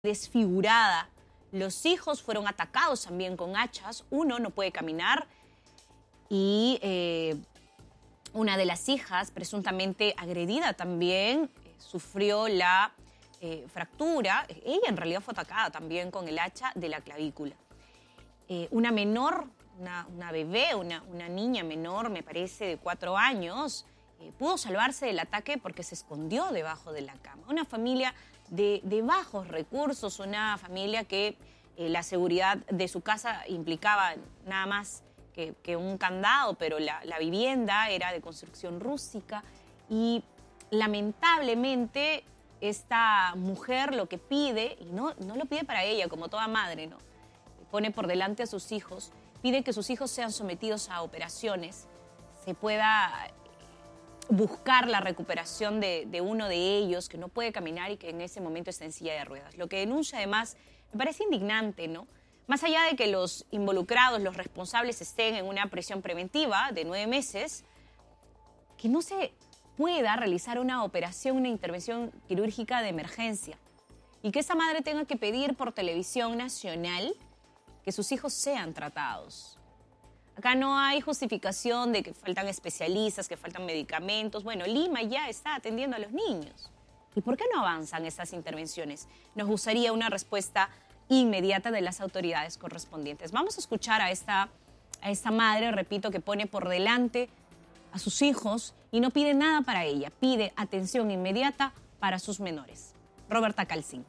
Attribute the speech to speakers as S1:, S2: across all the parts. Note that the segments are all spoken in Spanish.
S1: desfigurada. Los hijos fueron atacados también con hachas. Uno no puede caminar y una de las hijas, presuntamente agredida también, sufrió la fractura. Ella en realidad fue atacada también con el hacha de la clavícula. Una menor, una bebé, una niña menor, me parece, de 4 años, pudo salvarse del ataque porque se escondió debajo de la cama. Una familia de bajos recursos, una familia que la seguridad de su casa implicaba nada más que un candado, pero la vivienda era de construcción rústica y lamentablemente esta mujer lo que pide, y no lo pide para ella como toda madre, ¿no? Pone por delante a sus hijos, pide que sus hijos sean sometidos a operaciones, se pueda buscar la recuperación de uno de ellos que no puede caminar y que en ese momento está en silla de ruedas. Lo que denuncia además me parece indignante, ¿no? Más allá de que los involucrados, los responsables estén en una prisión preventiva de 9 meses, que no se pueda realizar una operación, una intervención quirúrgica de emergencia y que esa madre tenga que pedir por televisión nacional que sus hijos sean tratados. Acá no hay justificación de que faltan especialistas, que faltan medicamentos. Bueno, Lima ya está atendiendo a los niños. ¿Y por qué no avanzan estas intervenciones? Nos gustaría una respuesta inmediata de las autoridades correspondientes. Vamos a escuchar a esta madre, repito, que pone por delante a sus hijos y no pide nada para ella, pide atención inmediata para sus menores. Roberta Calcín.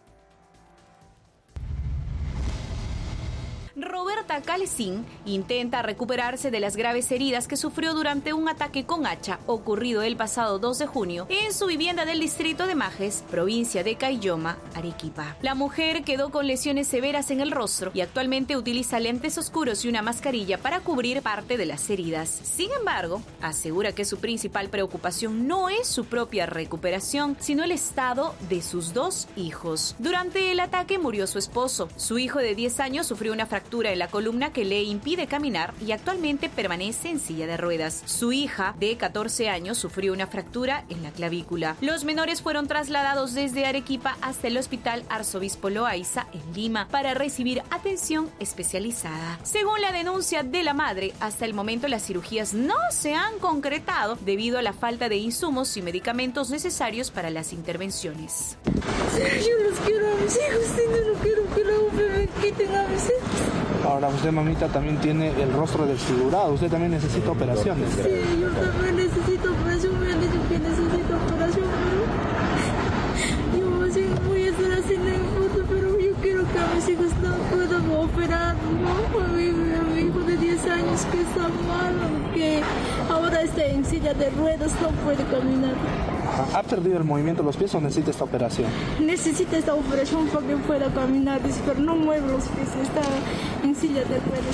S2: Roberta Calcín intenta recuperarse de las graves heridas que sufrió durante un ataque con hacha ocurrido el pasado 2 de junio en su vivienda del distrito de Majes, provincia de Caylloma, Arequipa. La mujer quedó con lesiones severas en el rostro y actualmente utiliza lentes oscuros y una mascarilla para cubrir parte de las heridas. Sin embargo, asegura que su principal preocupación no es su propia recuperación, sino el estado de sus 2 hijos. Durante el ataque murió su esposo. Su hijo de 10 años sufrió una fractura en la columna que le impide caminar y actualmente permanece en silla de ruedas. Su hija, de 14 años, sufrió una fractura en la clavícula. Los menores fueron trasladados desde Arequipa hasta el Hospital Arzobispo Loaiza en Lima para recibir atención especializada. Según la denuncia de la madre, hasta el momento las cirugías no se han concretado debido a la falta de insumos y medicamentos necesarios para las intervenciones.
S3: Yo los quiero a mis hijos y no quiero que la UPE me quiten a mis hijos.
S4: Ahora usted, mamita, también tiene el rostro desfigurado. Usted también necesita operaciones.
S3: Sí, yo también necesito operación. Me han dicho que necesito operación, pero yo sí voy a estar haciendo en foto, pero yo quiero que a mis hijos no puedan operar, ¿no? A mi hijo de 10 años que está mal, que ahora está en silla de ruedas, no puede caminar.
S4: ¿Ha perdido el movimiento de los pies o necesita esta operación?
S3: Necesita esta operación para que pueda caminar, pero no mueve los pies, está en silla de ruedas.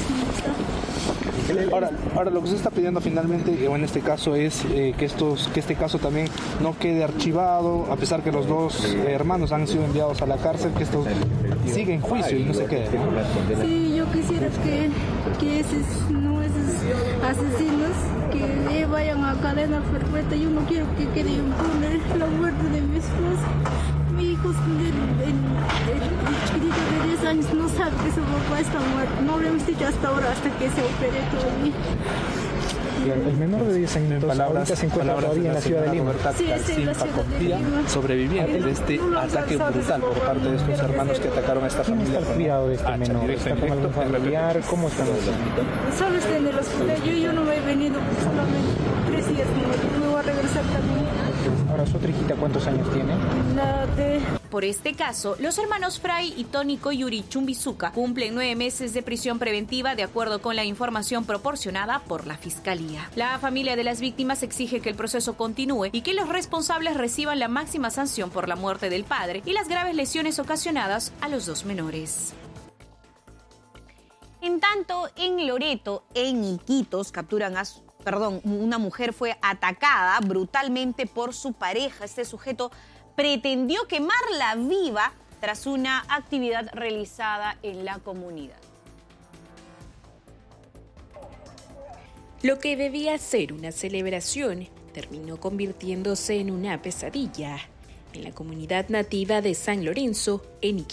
S4: Ahora lo que se está pidiendo finalmente, o en este caso, es que este caso también no quede archivado, a pesar que los 2 hermanos han sido enviados a la cárcel, que esto siga en juicio y no se quede, ¿no?
S3: Sí, yo quisiera que esos asesinos que vayan a cadena perpetua. Yo no quiero que quede impune la muerte de mi esposo. Mi hijo, el chiquitito de 10 años, no sabe que su papá está muerto. No lo hemos dicho hasta ahora, hasta que se opere todavía.
S5: El menor de 10 años ahorita se encuentra todavía en la ciudad de Lima.
S3: Sí, en la ciudad de Lima.
S4: Sobreviviente de este ataque brutal por parte de estos hermanos que atacaron a esta
S5: ¿Cómo
S4: familia.
S5: está el cuidado de este menor? ¿Está con algún familiar? ¿Cómo está?
S3: Solo está en el hospital. Yo no me he venido solamente 3 días. Me voy a regresar también.
S5: Ahora, ¿su otra hijita cuántos años tiene?
S2: Por este caso, los hermanos Fray y Tony Koyuri Chumbizuka cumplen 9 meses de prisión preventiva de acuerdo con la información proporcionada por la Fiscalía. La familia de las víctimas exige que el proceso continúe y que los responsables reciban la máxima sanción por la muerte del padre y las graves lesiones ocasionadas a los 2 menores.
S1: En tanto, en Loreto, en Iquitos, una mujer fue atacada brutalmente por su pareja. Este sujeto pretendió quemarla viva tras una actividad realizada en la comunidad.
S6: Lo que debía ser una celebración terminó convirtiéndose en una pesadilla. en la comunidad nativa de San Lorenzo, en Iquitos.